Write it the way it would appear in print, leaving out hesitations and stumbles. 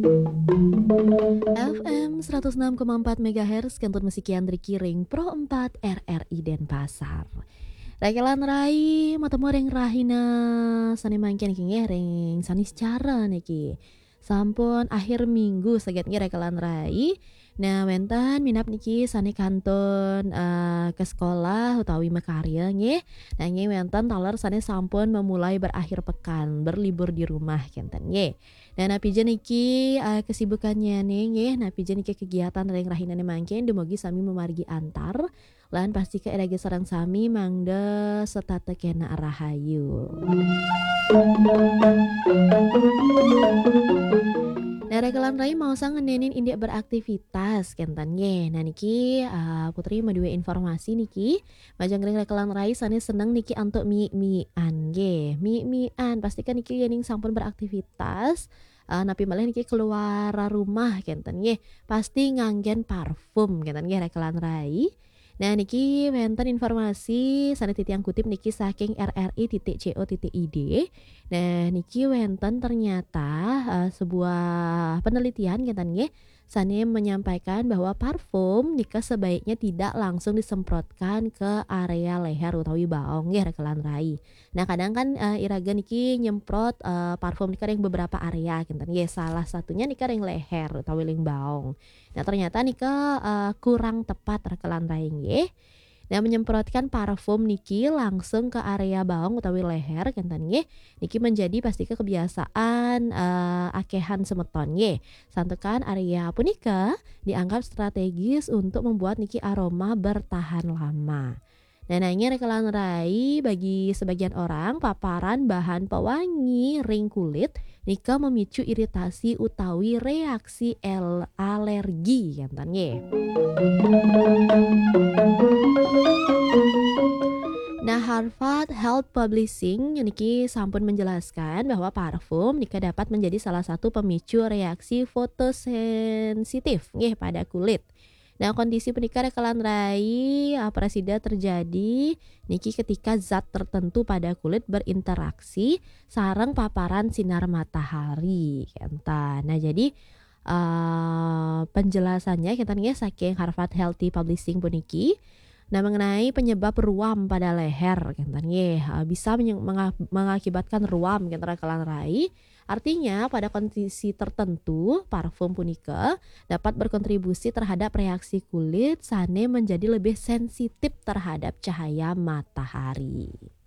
FM 106,4 MHz Kantor Musik Yandri Kiring Pro 4 RRI Denpasar. Rakelan rai matemu reng rahina sane mangken iki ngereng sanis cara niki. Sampun akhir minggu saget nge rakelan rai. Nah, wenten minap niki sane kanton ke sekolah utawi makarya nggih. Nah, nggih wenten taler sane sampun memulai berakhir pekan, berlibur di rumah kenten nggih. Nah, napije niki kesibukannya nih nggih, napije niki kegiatan reng rahinane mangken dumugi sami memargi antar lan pasti ke erage sareng sami mangda setata kena rahayu. Nah, regelan rai mau sang ngenenin indik beraktivitas kentan nge. Nah niki Putri mau duwe informasi niki. Majang regelan rai sane seneng niki antuk mi-mian nge. Mi-mian pastikan niki yening sampun beraktivitas. Napi malah niki keluar rumah kentan nge. Pasti nganggen parfum kentan nge regelan rai. Nah niki wenten informasi sane titiang kutip niki saking rri.co.id. Nah niki wenten ternyata sebuah penelitian kentan nggih sane menyampaikan bahwa parfum nika sebaiknya tidak langsung disemprotkan ke area leher utawi baong nggih rekelan rai. Nah kadang kan iraga niki nyemprot parfum nika ring beberapa area kentan nggih salah satunya nika ring leher utawi ring baong. Nah ternyata nika kurang tepat rekelan rai nggih. Nah menyemprotkan parfum niki langsung ke area baong utawi leher kentan nggih. Niki menjadi pasti kebiasaan akehan semeton nggih. Santukan area punika dianggap strategis untuk membuat niki aroma bertahan lama. Nah, nanya rekelan rai bagi sebagian orang paparan bahan pewangi ring kulit nika memicu iritasi utawi reaksi alergi kentan nggih. Nah, Harvard Health Publishing niki sampun menjelaskan bahwa parfum nika dapat menjadi salah satu pemicu reaksi fotosensitif nggih pada kulit. Nah, kondisi punika rekelan rai presida terjadi niki ketika zat tertentu pada kulit berinteraksi sareng paparan sinar matahari kentan. Nah, jadi penjelasannya kentan nggih saking Harvard Healthy Publishing puniki. Nah, mengenai penyebab ruam pada leher kentan nggih, bisa mengakibatkan ruam kentan rekelan rai. Artinya pada kondisi tertentu parfum punika dapat berkontribusi terhadap reaksi kulit sane menjadi lebih sensitif terhadap cahaya matahari.